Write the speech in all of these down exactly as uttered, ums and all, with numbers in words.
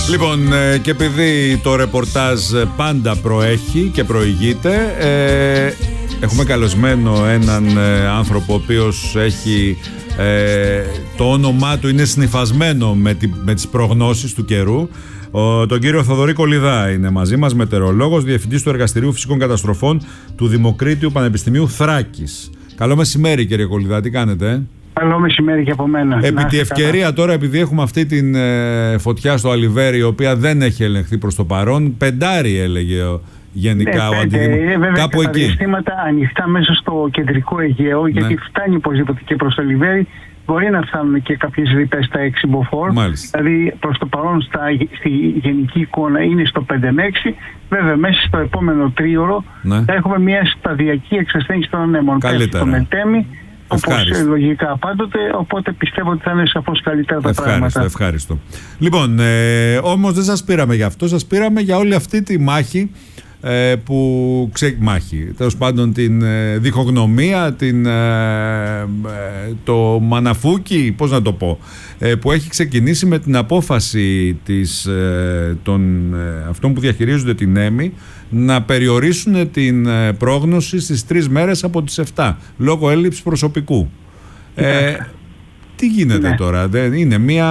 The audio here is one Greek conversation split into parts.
Λοιπόν, ε, και επειδή το ρεπορτάζ πάντα προέχει και προηγείται, ε, έχουμε καλεσμένο έναν ε, άνθρωπο ο οποίος έχει ε, το όνομά του είναι συνυφασμένο με, τη, με τις προγνώσεις του καιρού. Ο, τον κύριο Θοδωρή Κολιδά είναι μαζί μας, μετεωρολόγος, διευθυντής του Εργαστηρίου Φυσικών Καταστροφών του Δημοκρίτιου Πανεπιστημίου Θράκης. Καλό μεσημέρι, κύριε Κολιδά, τι κάνετε? Ε? Καλό μεσημέρι και από μένα. Επί τη ευκαιρία καλά. Τώρα, επειδή έχουμε αυτή την ε, φωτιά στο Αλιβέρι, η οποία δεν έχει ελεγχθεί προς το παρόν, πεντάρι έλεγε γενικά ναι, ο αντιδημο... βέβαια, κάπου εκεί. Τα διαστήματα ανοιχτά μέσα στο κεντρικό Αιγαίο, γιατί ναι. φτάνει οπωσδήποτε και προς το Αλιβέρι. Μπορεί να φτάνουν και κάποιες ρήπες στα έξι μποφόρ. Δηλαδή προς το παρόν στα, στη γενική εικόνα είναι στο πέντε με έξι. Βέβαια μέσα στο επόμενο τρίωρο ναι. θα έχουμε μια σταδιακή εξασθένηση των ανέμων. Καλύτερα. Το Μελτέμι, όπως λογικά πάντοτε, οπότε πιστεύω ότι θα είναι σαφώς καλύτερα τα ευχάριστο, πράγματα. Ευχάριστο. Λοιπόν, ε, όμως δεν σας πήραμε για αυτό, σας πήραμε για όλη αυτή τη μάχη ε, που ξε... μάχη, τέλος πάντων την ε, διχογνωμία, την, ε, ε, το μαναφούκι, πώς να το πω, ε, που έχει ξεκινήσει με την απόφαση της, ε, των, ε, αυτών που διαχειρίζονται την ΕΜΗ να περιορίσουν την ε, πρόγνωση στις τρεις μέρες από τις επτά λόγω έλλειψης προσωπικού. Ε, τι γίνεται ναι. τώρα? Δεν είναι μια,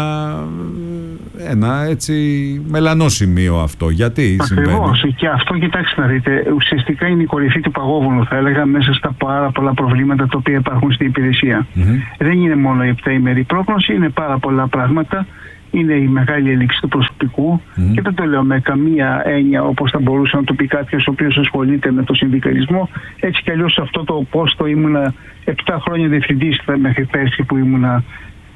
ένα έτσι μελανό σημείο αυτό. Γιατί Ακριβώς. συμβαίνει? Και αυτό, κοιτάξτε να δείτε, ουσιαστικά είναι η κορυφή του παγόβουνου, θα έλεγα, μέσα στα πάρα πολλά προβλήματα τα οποία υπάρχουν στην υπηρεσία. Mm-hmm. Δεν είναι μόνο η επτάημερη πρόγνωση, είναι πάρα πολλά πράγματα. Είναι η μεγάλη έλλειψη του προσωπικού mm-hmm. και δεν το λέω με καμία έννοια όπως θα μπορούσε να το πει κάποιος ο οποίος ασχολείται με το συνδικαλισμό. Έτσι κι αλλιώς αυτό το πόστο ήμουνα επτά χρόνια διευθυντής μέχρι πέρσι που ήμουνα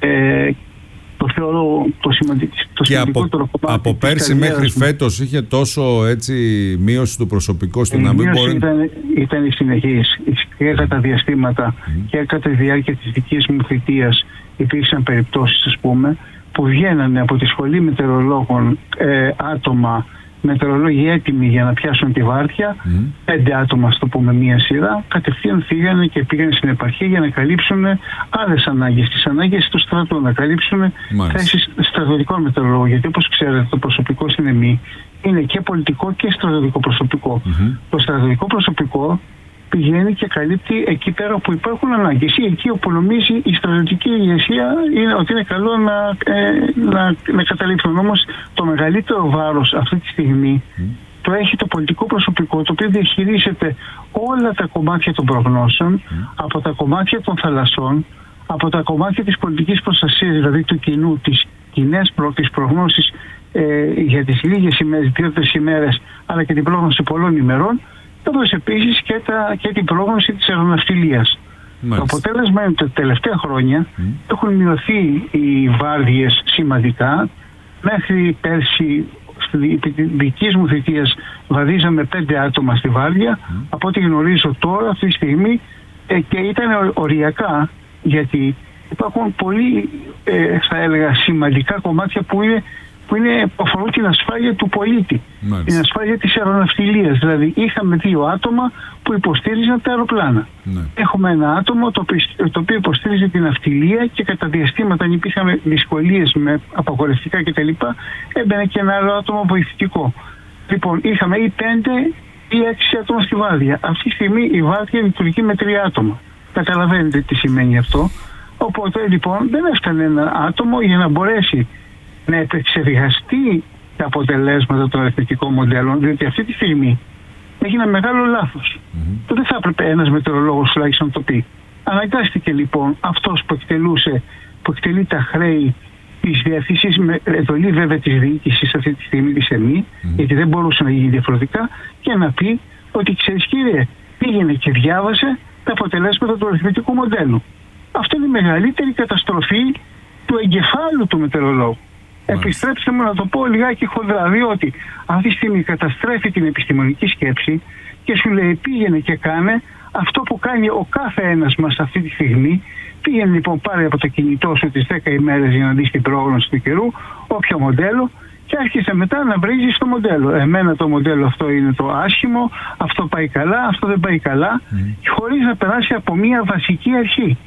ε, το θεωρώ το, σημαντικ, το και σημαντικότερο από, κομμάτι. Από πέρσι μέχρι φέτος είχε τόσο έτσι μείωση του προσωπικού ώστε να μην μπορεί... Ήταν, ήταν συνεχής και κατά διαστήματα mm-hmm. και κατά τη διάρκεια της δικής μου θητείας υπήρξαν περιπτώσεις, ας πούμε, που βγαίνανε από τη σχολή μετεωρολόγων ε, άτομα, μετεωρολόγοι έτοιμοι για να πιάσουν τη βάρδια, mm. πέντε άτομα, στο πούμε, μία σειρά, κατευθείαν φύγανε και πήγαν στην επαρχία για να καλύψουν άλλες ανάγκες, τις ανάγκες του στρατού, να καλύψουν θέσεις στρατιωτικών μετεωρολόγων. Γιατί όπως ξέρετε, το προσωπικό στην ΕΜΗ είναι και πολιτικό και στρατιωτικό προσωπικό. Mm-hmm. Το στρατιωτικό προσωπικό πηγαίνει και καλύπτει εκεί πέρα που υπάρχουν ανάγκες ή εκεί όπου νομίζει η στρατιωτική ηγεσία είναι ότι είναι καλό να, ε, να, να καταλήξουν. Όμως το μεγαλύτερο βάρος αυτή τη στιγμή mm. το έχει το πολιτικό προσωπικό, το οποίο διαχειρίζεται όλα τα κομμάτια των προγνώσεων, mm. από τα κομμάτια των θαλασσών, από τα κομμάτια της πολιτικής προστασίας, δηλαδή του κοινού, της κοινές προ, της προγνώσης ε, για τις λίγες ημέρες, δύο-τρεις ημέρες, αλλά και την πρόγνωση πολλών ημερών, καθώς επίσης και, τα, και την πρόγνωση της αεροναυτιλίας. Το αποτέλεσμα είναι ότι τα τελευταία χρόνια mm. έχουν μειωθεί οι βάρδιες σημαντικά. Μέχρι πέρσι, στη δική μου θητείας, βαδίζαμε πέντε άτομα στη βάρδια. Mm. Από ό,τι γνωρίζω τώρα, αυτή τη στιγμή, ε, και ήταν οριακά, γιατί υπάρχουν πολύ, ε, θα έλεγα, σημαντικά κομμάτια που είναι που είναι, αφορούν την ασφάλεια του πολίτη, Μάλιστα. την ασφάλεια της αεροναυτιλίας. Δηλαδή είχαμε δύο άτομα που υποστήριζαν τα αεροπλάνα. Ναι. Έχουμε ένα άτομο το οποίο, το οποίο υποστήριζε την ναυτιλία και κατά διαστήματα, αν υπήρχαν δυσκολίες με απαγορευτικά κτλ., έμπαινε και ένα άλλο άτομο βοηθητικό. Λοιπόν, είχαμε ή πέντε ή έξι άτομα στη βάρδια. Αυτή τη στιγμή η βάρδια λειτουργεί με τρία άτομα. Καταλαβαίνετε τι σημαίνει αυτό. Οπότε λοιπόν δεν έφτανε ένα άτομο για να μπορέσει να επεξεργαστεί τα αποτελέσματα των αριθμητικών μοντέλων, διότι αυτή τη στιγμή έγινε μεγάλο λάθος. Mm-hmm. Τότε θα έπρεπε ένας μετεωρολόγος τουλάχιστον να το πει. Αναγκάστηκε λοιπόν αυτός που εκτελούσε, που εκτελεί τα χρέη της διευθύνσης, με εντολή βέβαια της διοίκησης αυτή τη στιγμή της ΕΜΗ, mm-hmm. γιατί δεν μπορούσε να γίνει διαφορετικά, και να πει ότι, ξέρεις κύριε, πήγαινε και διάβασε τα αποτελέσματα του αριθμητικού μοντέλου. Αυτό είναι η μεγαλύτερη καταστροφή του εγκεφάλου του μετεωρολόγου. Επιστρέψτε μου να το πω λιγάκι χοντρά, διότι αυτή τη στιγμή καταστρέφει την επιστημονική σκέψη και σου λέει πήγαινε και κάνε αυτό που κάνει ο κάθε ένας μας αυτή τη στιγμή. Πήγαινε λοιπόν, πάρε από το κινητό σου τις δέκα ημέρες για να δεις την πρόγνωση του καιρού, όποιο μοντέλο, και άρχισε μετά να βρίζεις το μοντέλο. Εμένα το μοντέλο αυτό είναι το άσχημο, αυτό πάει καλά, αυτό δεν πάει καλά, mm. χωρίς να περάσει από μια βασική αρχή.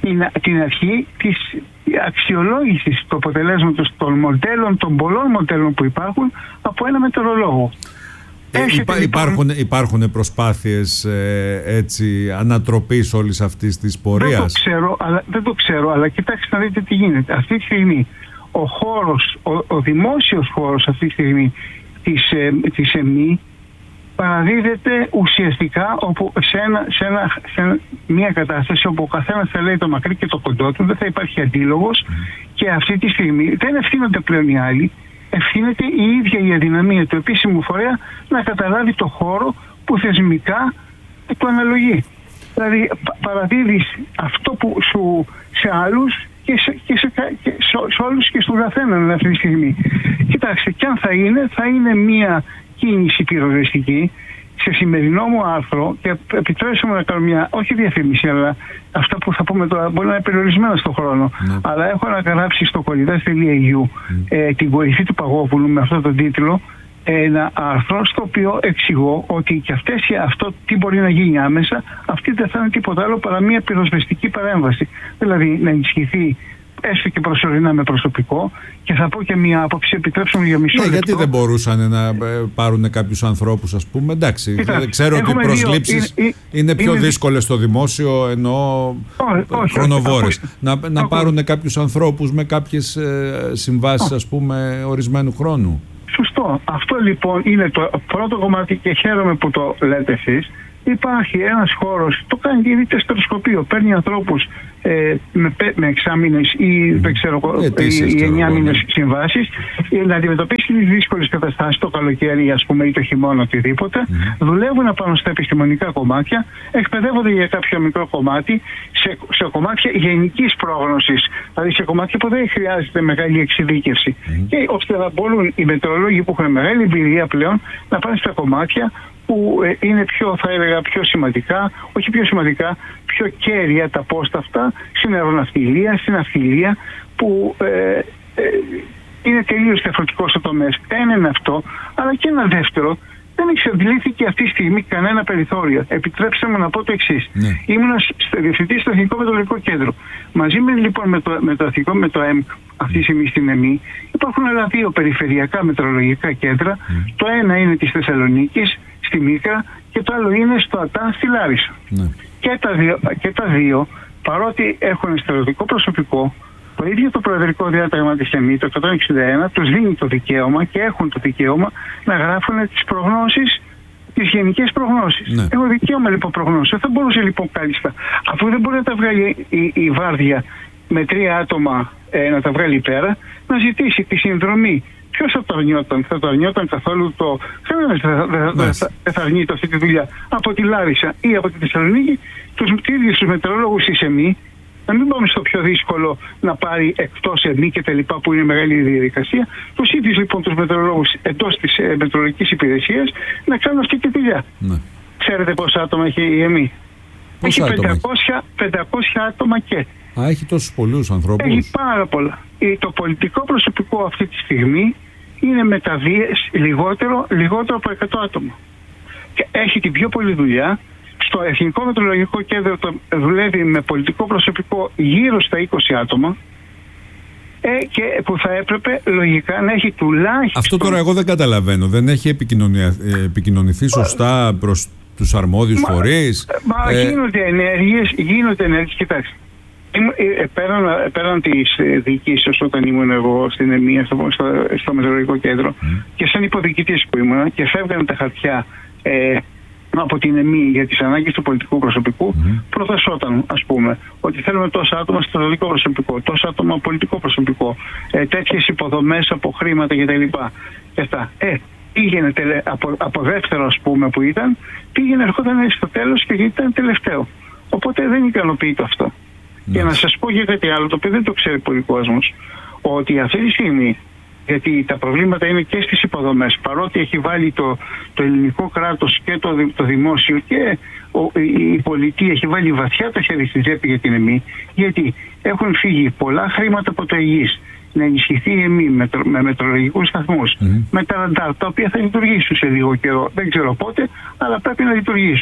την, την αρχή της αξιολόγησης του αποτελέσματος των μοντέλων, των πολλών μοντέλων που υπάρχουν από ένα μετεωρολόγο. Ε, υπά, λοιπόν, υπάρχουν, υπάρχουν προσπάθειες ε, έτσι, ανατροπής όλης αυτής της πορείας? Δεν το ξέρω, αλλά, δεν το ξέρω, αλλά κοιτάξτε να δείτε τι γίνεται. Αυτή τη στιγμή ο χώρος, ο, ο δημόσιος χώρος αυτή τη στιγμή της, ε, της ΕΜΗ παραδίδεται ουσιαστικά όπου σε, ένα, σε, ένα, σε μια κατάσταση όπου ο καθένας θα λέει το μακρύ και το κοντό του, δεν θα υπάρχει αντίλογος και αυτή τη στιγμή δεν ευθύνονται πλέον οι άλλοι, ευθύνεται η ίδια η αδυναμία του επίσημου φορέα να καταλάβει το χώρο που θεσμικά του αναλογεί. Δηλαδή παραδίδεις αυτό που σου σε άλλους και σε, και σε, και σε, σε όλους και στον καθέναν αυτή τη στιγμή. Κοιτάξτε, και αν θα είναι, θα είναι μια κίνηση πυροσβεστική. Σε σημερινό μου άρθρο, και επιτρέψτε μου να κάνω μια, όχι διαφήμιση, αλλά αυτά που θα πούμε τώρα μπορεί να είναι περιορισμένα στον χρόνο, ναι. Αλλά έχω αναγράψει στο κολυδάς τελεία ι γιου mm. ε, την κορυφή του Παγόπουλου με αυτόν τον τίτλο, ένα άρθρο στο οποίο εξηγώ ότι και αυτές, αυτό τι μπορεί να γίνει άμεσα, αυτή δεν θα είναι τίποτα άλλο παρά μια πυροσβεστική παρέμβαση. Δηλαδή να ενισχυθεί έστω και προσωρινά με προσωπικό, και θα πω και μια άποψη, επιτρέψτε μου για μισό ναι, λεπτό. Γιατί δεν μπορούσαν να πάρουν κάποιους ανθρώπους, ας πούμε, εντάξει, Κοιτά, ξέρω ότι οι προσλήψεις δύο, είναι πιο είναι... δύσκολες στο δημόσιο, ενώ όχι, χρονοβόρες. Όχι, να, όχι, να πάρουν όχι. κάποιους ανθρώπους με κάποιες ε, συμβάσεις, όχι. ας πούμε, ορισμένου χρόνου. Σωστό. Αυτό λοιπόν είναι το πρώτο κομμάτι και χαίρομαι που το λέτε εσείς. Υπάρχει ένας χώρος, το κάνει η τεστεροσκοπείο, παίρνει ανθρώπους ε, με, με εξάμηνες ή δεν ξέρω, ή εννιά μήνες συμβάσεις, να αντιμετωπίσει τις δύσκολες καταστάσεις το καλοκαίρι, ας πούμε, ή το χειμώνα, οτιδήποτε. Mm. Δουλεύουν πάνω στα επιστημονικά κομμάτια, εκπαιδεύονται για κάποιο μικρό κομμάτι, σε, σε κομμάτια γενικής πρόγνωσης, δηλαδή σε κομμάτια που δεν χρειάζεται μεγάλη εξειδίκευση. Mm. Και ώστε να μπορούν οι μετεωρολόγοι που έχουν μεγάλη εμπειρία πλέον να πάνε στα κομμάτια που είναι πιο, θα έλεγα, πιο σημαντικά, όχι πιο σημαντικά, πιο κέρια τα πόστα αυτά, στην αεροναυτιλία, στην ναυτιλία, που ε, ε, είναι τελείως διαφορετικός ο τομέας. Ένα είναι αυτό, αλλά και ένα δεύτερο, δεν εξαντλήθηκε αυτή τη στιγμή κανένα περιθώριο. Επιτρέψτε μου να πω το εξής. Ναι. Ήμουν διευθυντής στο Εθνικό Μετεωρολογικό Κέντρο. Μαζί με, λοιπόν, με το, με το Εθνικό, με το ΕΜΚ, αυτή τη στιγμή στην ΕΜΗ, υπάρχουν άλλα δύο περιφερειακά μετεωρολογικά κέντρα. Mm. Το ένα είναι της Θεσσαλονίκης, στη Μύκρα, και το άλλο είναι στο ΑΤΑ, στη Λάρισα. Mm. Και, τα δύο, και τα δύο, παρότι έχουν στερεωτικό προσωπικό, το ίδιο το προεδρικό διάταγμα της ΕΜΗ, το εκατόν εξήντα ένα, τους δίνει το δικαίωμα και έχουν το δικαίωμα να γράφουν τις προγνώσεις, τις γενικές προγνώσεις. Ναι. Έχω δικαίωμα λοιπόν προγνώσεις. Θα μπορούσε λοιπόν κάλλιστα, αφού δεν μπορεί να τα βγάλει η, η βάρδια με τρία άτομα ε, να τα βγάλει πέρα, να ζητήσει τη συνδρομή. Ποιος θα το αρνιόταν, θα το αρνιόταν καθόλου το. Κανένας δεν θα, θα αρνείται αυτή τη δουλειά από τη Λάρισα ή από τη Θεσσαλονίκη, τους ίδιους τους μετεωρολόγους της ΕΜΗ. Να μην πάμε στο πιο δύσκολο να πάρει εκτός ΕΜΗ και τα λοιπά, που είναι μεγάλη διαδικασία. Τους ίδιους λοιπόν τους μετεωρολόγους εντός της ε, μετεωρολογικής υπηρεσίας να κάνουν αυτή τη δουλειά. Ναι. Ξέρετε πόσα άτομα έχει η ΕΜΗ? Έχει πεντακόσια, πεντακόσια άτομα και. Α, έχει τόσους πολλούς ανθρώπους. Έχει πάρα πολλά. Το πολιτικό προσωπικό αυτή τη στιγμή είναι μεταβίες λιγότερο, λιγότερο από εκατό άτομα. Και έχει την πιο πολλή δουλειά. Στο Εθνικό Μετεωρολογικό Κέντρο το δουλεύει με πολιτικό προσωπικό γύρω στα είκοσι άτομα, ε, και που θα έπρεπε λογικά να έχει τουλάχιστον... Αυτό τώρα εγώ δεν καταλαβαίνω. Δεν έχει επικοινωνηθεί σωστά προς τους αρμόδιους μα, φορείς. Μα ε... γίνονται ενέργειες, γίνονται ενέργειες. Κοιτάξτε, πέραν, πέραν της διοικήσεως όταν ήμουν εγώ στην ΕΜΗ, στο, στο, στο Μετεωρολογικό Κέντρο, mm. και σαν υποδιοικητής που ήμουν και φεύγανε τα χαρτιά ε, από την ΕΜΗ για τις ανάγκες του πολιτικού προσωπικού, mm. προτασόταν, ας πούμε, ότι θέλουμε τόσα άτομα στο πολιτικό προσωπικό, τόσα άτομα πολιτικό προσωπικό, ε, τέτοιες υποδομές από χρήματα κτλ. Και αυτά. Ε, πήγαινε τελε, από, από δεύτερο, ας πούμε, που ήταν, πήγαινε, ερχόταν στο τέλος και ήταν τελευταίο. Οπότε δεν ικανοποιεί το αυτό. Mm. Και να σας πω για κάτι άλλο, το οποίο δεν το ξέρει πολύ κόσμος, ότι αυτή τη στιγμή, γιατί τα προβλήματα είναι και στις υποδομές, παρότι έχει βάλει το, το ελληνικό κράτος και το, το δημόσιο και ο, η, η πολιτεία έχει βάλει βαθιά το χέρι στη τσέπη για την ΕΜΗ, γιατί έχουν φύγει πολλά χρήματα από το ΕΓΙΣ να ενισχυθεί η ΕΜΗ με, με μετεωρολογικούς σταθμούς, mm. με τα ραντάρ, τα οποία θα λειτουργήσουν σε λίγο καιρό, δεν ξέρω πότε, αλλά πρέπει να λειτουργήσουν.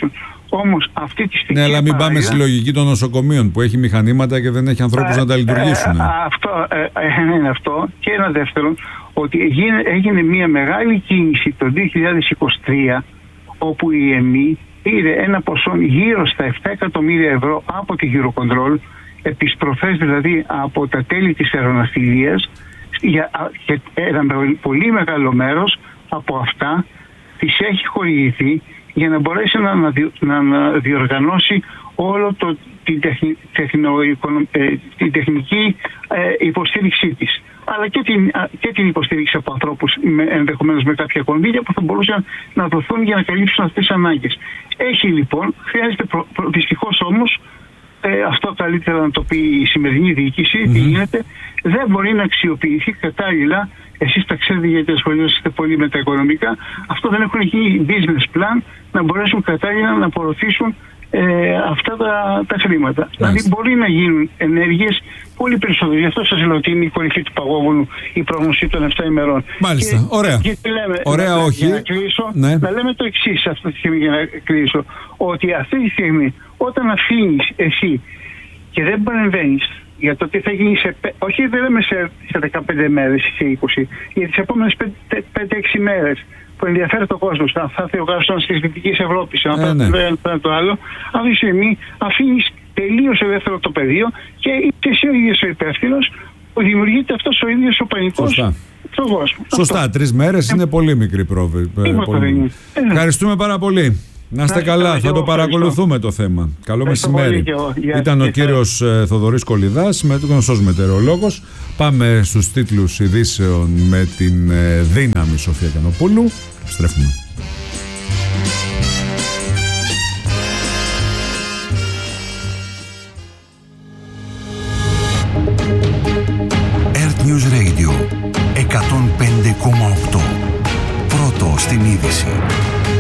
Όμως αυτή τη στιγμή... Ναι, αλλά μην πάμε στη λογική των νοσοκομείων που έχει μηχανήματα και δεν έχει ανθρώπους να τα λειτουργήσουν. Ε, αυτό, ε, είναι αυτό. Και ένα δεύτερο, ότι έγινε, έγινε μια μεγάλη κίνηση το δύο χιλιάδες είκοσι τρία, όπου η ΕΜΗ πήρε ένα ποσό γύρω στα επτά εκατομμύρια ευρώ από τη Eurocontrol, επιστροφές δηλαδή από τα τέλη της αεροναυτιλίας, και ένα πολύ μεγάλο μέρος από αυτά της έχει χορηγηθεί για να μπορέσει να, να, να διοργανώσει όλο το, την, τεχνη, τεχνο, ε, την τεχνική ε, υποστήριξή της, αλλά και την, και την υποστήριξη από ανθρώπους με, ενδεχομένως με κάποια κονδύλια που θα μπορούσαν να δοθούν για να καλύψουν αυτές τις ανάγκες. Έχει λοιπόν, χρειάζεται προ, προ, δυστυχώς όμως, ε, αυτό καλύτερα να το πει η σημερινή διοίκηση, mm-hmm. τι γίνεται, δεν μπορεί να αξιοποιηθεί κατάλληλα. Εσείς τα ξέρετε γιατί ασχολείστε πολύ με τα οικονομικά. Αυτό δεν έχουν γίνει business plan να μπορέσουν κατάλληλα να απορροφήσουν ε, αυτά τα, τα χρήματα. Nice. Δηλαδή μπορεί να γίνουν ενέργειες πολύ περισσότερο. Γι' αυτό σας λέω ότι είναι η κορυφή του παγόβουνου η πρόγνωση των επτά ημερών. Μάλιστα. Και, ωραία. Και λέμε, ωραία, να, όχι. Για να, κλείσω, ναι. να λέμε το εξής αυτή τη στιγμή για να κλείσω. Ότι αυτή τη στιγμή όταν αφήνεις εσύ και δεν παρεμβαίνεις για το τι θα γίνει σε, όχι δεν λέμε σε, σε δεκαπέντε μέρες ή σε είκοσι, για τις επόμενες πέντε έξι μέρες που ενδιαφέρει το κόσμο, να θα έρθει ο γάσος της Δυτικής Ευρώπης, να θα έρθει το άλλο, αυτή τη στιγμή αφήνεις τελείως ελεύθερο το πεδίο και είσαι εσύ ο ίδιος ο υπεύθυνος που δημιουργείται αυτός ο ίδιος ο πανικός στον κόσμο. Σωστά, τρεις μέρες είναι πολύ μικρή πρόβη. Πολύ... Ευχαριστούμε πάρα πολύ. Να είστε καλά, θα το παρακολουθούμε το θέμα. Καλό μεσημέρι. Ήταν ο κύριος Θοδωρής Κολιδάς, γνωστός μετεωρολόγος. Πάμε στους τίτλους ειδήσεων με την δύναμη Σοφία Κανοπούλου. Στρέφουμε. Earth News Radio εκατόν πέντε κόμμα οκτώ. Πρώτο στην είδηση.